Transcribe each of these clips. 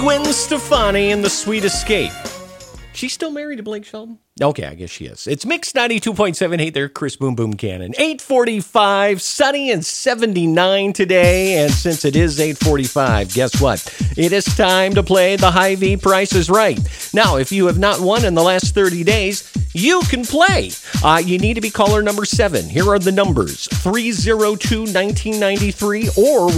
Gwen Stefani and The Sweet Escape. She's still married to Blake Shelton? Okay, I guess she is. It's Mix 92.7. Hey there, Chris Boom Boom Cannon. 8:45, sunny and 79 today. And since it is 8:45, guess what? It is time to play the Hy-Vee Price is Right. Now, if you have not won in the last 30 days, you can play. You need to be caller number 7. Here are the numbers: 302-1993 or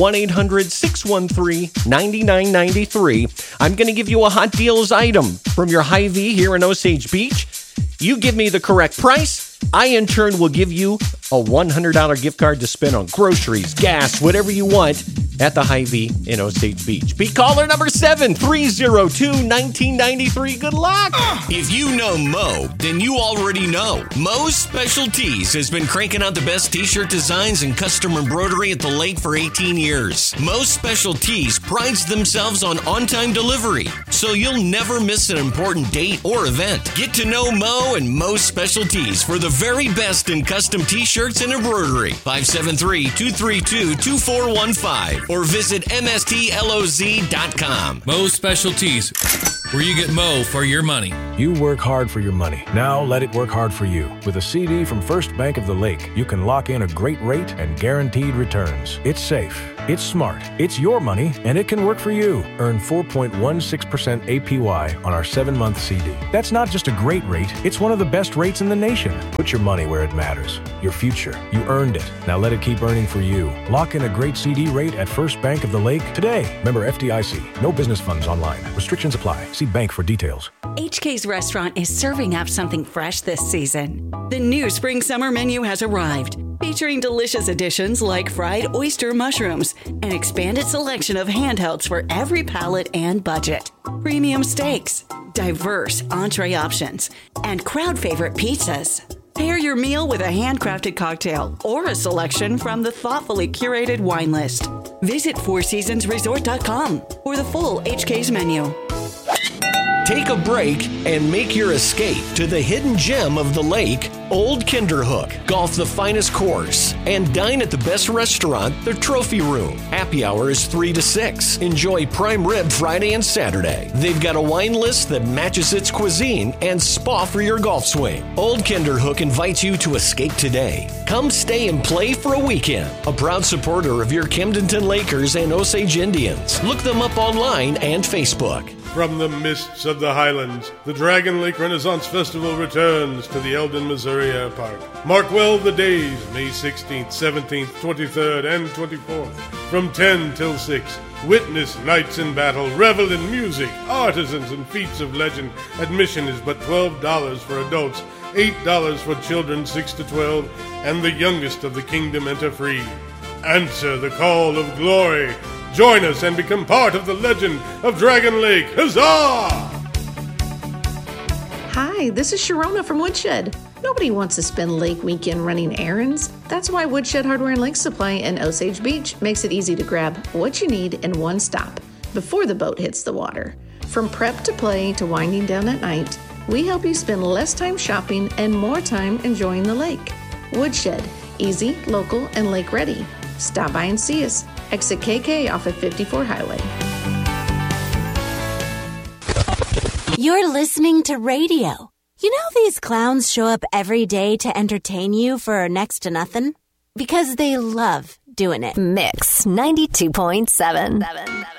1-800-613-9993. I'm going to give you a hot deals item from your Hy-Vee here in Osage Beach. You give me the correct price. I, in turn, will give you a $100 gift card to spend on groceries, gas, whatever you want at the Hy-Vee in Osage Beach. Be caller number 7, 302-1993. Good luck. If you know Mo, then you already know. Mo's Specialties has been cranking out the best t-shirt designs and custom embroidery at the lake for 18 years. Mo's Specialties prides themselves on on-time delivery, so you'll never miss an important date or event. Get to know Mo and Mo's Specialties for the very best in custom t-shirts and embroidery. 573-232-2415 or visit mstloz.com. Mo's Specialties, where you get Mo for your money. You work hard for your money. Now let it work hard for you. With a CD from First Bank of the Lake, you can lock in a great rate and guaranteed returns. It's safe. It's smart. It's your money, and it can work for you. Earn 4.16% APY on our 7-month CD. That's not just a great rate. It's one of the best rates in the nation. Put your money where it matters. Your future. You earned it. Now let it keep earning for you. Lock in a great CD rate at First Bank of the Lake today. Member FDIC. No business funds online. Restrictions apply. See bank for details. HK's Restaurant is serving up something fresh this season. The new spring-summer menu has arrived, featuring delicious additions like fried oyster mushrooms, an expanded selection of handhelds for every palate and budget, premium steaks, diverse entree options, and crowd-favorite pizzas. Pair your meal with a handcrafted cocktail or a selection from the thoughtfully curated wine list. Visit fourseasonsresort.com for the full HK's menu. Take a break and make your escape to the hidden gem of the lake, Old Kinderhook. Golf the finest course and dine at the best restaurant, the Trophy Room. Happy hour is 3 to 6. Enjoy prime rib Friday and Saturday. They've got a wine list that matches its cuisine and spa for your golf swing. Old Kinderhook invites you to escape today. Come stay and play for a weekend. A proud supporter of your Camdenton Lakers and Osage Indians. Look them up online and Facebook. From the mists of the Highlands, the Dragon Lake Renaissance Festival returns to the Eldon, Missouri Airpark. Mark well the days, May 16th, 17th, 23rd, and 24th. From 10 till 6, witness knights in battle, revel in music, artisans, and feats of legend. Admission is but $12 for adults, $8 for children 6 to 12, and the youngest of the kingdom enter free. Answer the call of glory. Join us and become part of the legend of Dragon Lake. Huzzah! Hi, this is Sharona from Woodshed. Nobody wants to spend lake weekend running errands. That's why Woodshed Hardware and Lake Supply in Osage Beach makes it easy to grab what you need in one stop before the boat hits the water. From prep to play to winding down at night, we help you spend less time shopping and more time enjoying the lake. Woodshed, easy, local, and lake ready. Stop by and see us. Exit KK off of 54 Highway. You're listening to radio. You know these clowns show up every day to entertain you for next to nothing? Because they love doing it. Mix 92.7.